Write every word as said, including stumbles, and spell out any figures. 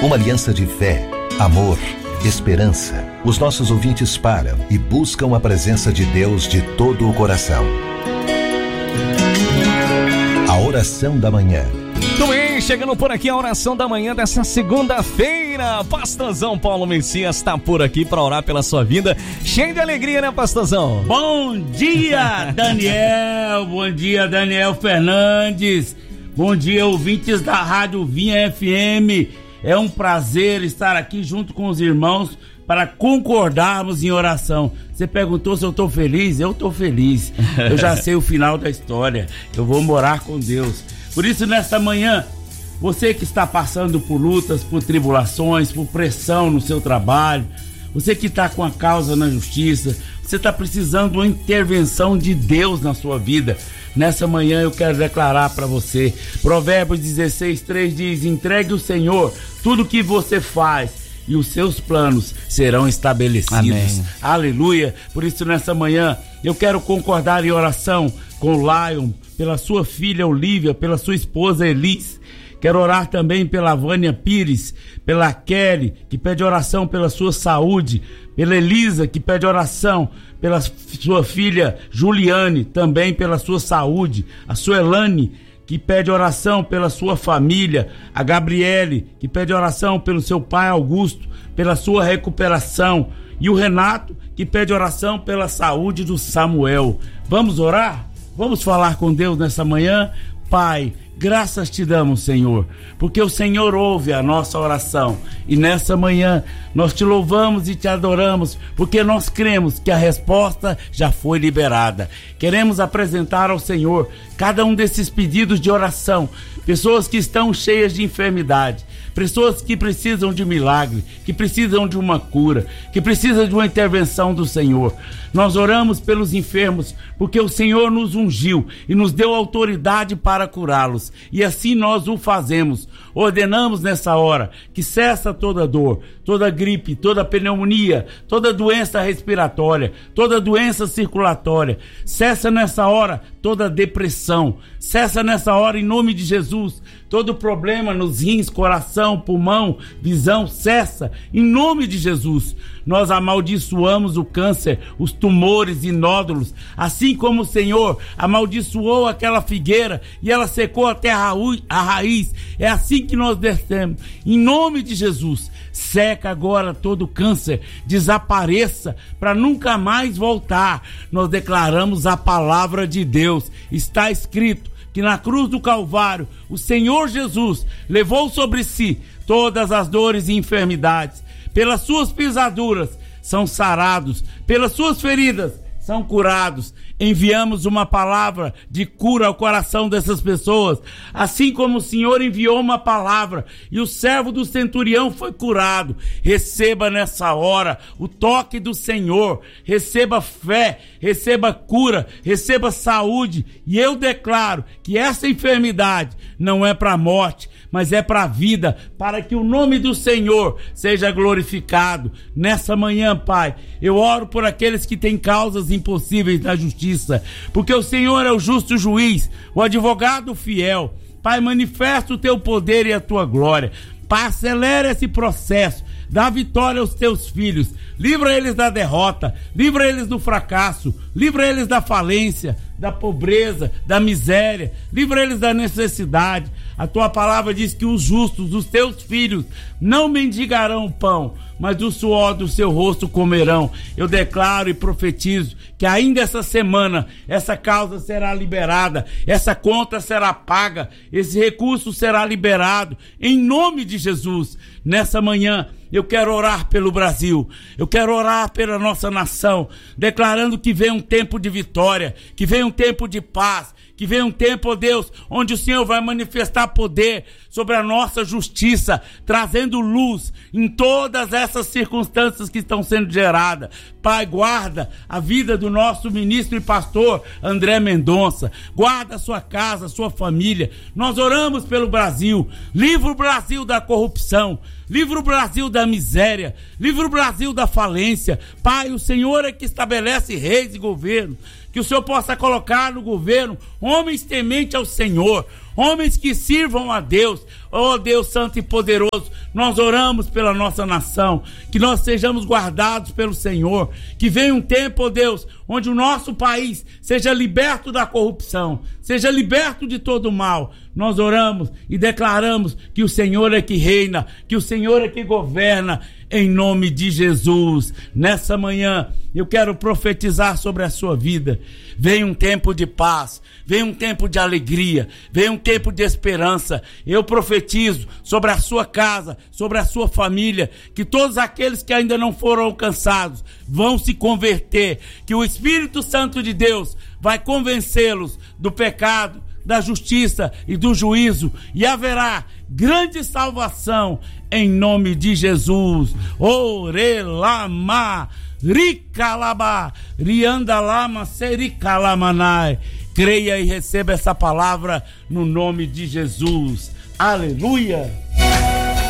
Uma aliança de fé, amor, esperança. Os nossos ouvintes param e buscam a presença de Deus de todo o coração. A oração da manhã. Tudo bem, chegando por aqui a oração da manhã dessa segunda-feira. Pastorzão Paulo Messias está por aqui para orar pela sua vida. Cheio de alegria, né, pastorzão? Bom dia, Daniel. Bom dia, Daniel Fernandes. Bom dia, ouvintes da Rádio Vinha F M. É um prazer estar aqui junto com os irmãos para concordarmos em oração. Você perguntou se eu estou feliz? Eu estou feliz. Eu já sei o final da história. Eu vou morar com Deus. Por isso, nesta manhã, você que está passando por lutas, por tribulações, por pressão no seu trabalho, você que está com a causa na justiça, você está precisando de uma intervenção de Deus na sua vida. Nessa manhã eu quero declarar para você, Provérbios dezesseis, três diz: entregue ao Senhor tudo o que você faz e os seus planos serão estabelecidos. Amém. Aleluia. Por isso, nessa manhã eu quero concordar em oração com o Lion, pela sua filha Olívia, pela sua esposa Elis. Quero orar também pela Vânia Pires, pela Kelly, que pede oração pela sua saúde, pela Elisa, que pede oração pela sua filha Juliane, também pela sua saúde, a sua Elane, que pede oração pela sua família, a Gabriele, que pede oração pelo seu pai Augusto, pela sua recuperação, e o Renato, que pede oração pela saúde do Samuel. Vamos orar? Vamos falar com Deus nessa manhã? Pai, graças te damos, Senhor, porque o Senhor ouve a nossa oração, e nessa manhã nós te louvamos e te adoramos, porque nós cremos que a resposta já foi liberada. Queremos apresentar ao Senhor cada um desses pedidos de oração, pessoas que estão cheias de enfermidade, pessoas que precisam de milagre, que precisam de uma cura, que precisam de uma intervenção do Senhor. Nós oramos pelos enfermos, porque o Senhor nos ungiu e nos deu autoridade para curá-los, e assim nós o fazemos. Ordenamos nessa hora que cessa toda dor, toda gripe, toda pneumonia, toda doença respiratória, toda doença circulatória. Cessa nessa hora toda depressão. Cessa nessa hora, em nome de Jesus, todo problema nos rins, coração, pulmão, visão. Cessa em nome de Jesus. Nós amaldiçoamos o câncer, os tumores e nódulos, assim como o Senhor amaldiçoou aquela figueira e ela secou até a raiz. É assim que nós descemos, em nome de Jesus. Seca agora todo câncer, desapareça para nunca mais voltar. Nós declaramos a palavra de Deus. Está escrito que na cruz do Calvário o Senhor Jesus levou sobre si todas as dores e enfermidades. Pelas suas pisaduras são sarados, pelas suas feridas são curados. Enviamos uma palavra de cura ao coração dessas pessoas, assim como o Senhor enviou uma palavra e o servo do centurião foi curado. Receba nessa hora o toque do Senhor, receba fé, receba cura, receba saúde, e eu declaro que essa enfermidade não é para a morte, mas é para a vida, para que o nome do Senhor seja glorificado. Nessa manhã, Pai, eu oro por aqueles que têm causas impossíveis na justiça, porque o Senhor é o justo juiz, o advogado fiel. Pai, manifesta o teu poder e a tua glória. Pai, acelera esse processo, dá vitória aos teus filhos, livra eles da derrota, livra eles do fracasso, livra eles da falência, da pobreza, da miséria, livra eles da necessidade. A tua palavra diz que os justos, os teus filhos, não mendigarão pão, mas do suor do seu rosto comerão. Eu declaro e profetizo que ainda essa semana essa causa será liberada, essa conta será paga, esse recurso será liberado, em nome de Jesus. Nessa manhã eu quero orar pelo Brasil, eu quero orar pela nossa nação, declarando que vem um tempo de vitória, que vem um tempo de paz, que vem um tempo, ó Deus, onde o Senhor vai manifestar poder sobre a nossa justiça, trazendo luz em todas essas circunstâncias que estão sendo geradas. Pai, guarda a vida do nosso ministro e pastor André Mendonça, guarda a sua casa, a sua família. Nós oramos pelo Brasil, livra o Brasil da corrupção, livra o Brasil da miséria, livra o Brasil da falência. Pai, o Senhor é que estabelece reis e governo, que o Senhor possa colocar no governo homens tementes ao Senhor, homens que sirvam a Deus, ó Deus Santo e Poderoso, nós oramos pela nossa nação, que nós sejamos guardados pelo Senhor, que venha um tempo, ó Deus, onde o nosso país seja liberto da corrupção, seja liberto de todo o mal. Nós oramos e declaramos que o Senhor é que reina, que o Senhor é que governa, em nome de Jesus. Nessa manhã eu quero profetizar sobre a sua vida. Vem um tempo de paz, vem um tempo de alegria, vem um tempo de esperança. Eu profetizo sobre a sua casa, sobre a sua família, que todos aqueles que ainda não foram alcançados vão se converter, que o Espírito Santo de Deus vai convencê-los do pecado, da justiça e do juízo, e haverá grande salvação em nome de Jesus. Orelama Ricalaba Riandalama Sericalamanai. Creia e receba essa palavra no nome de Jesus. Aleluia.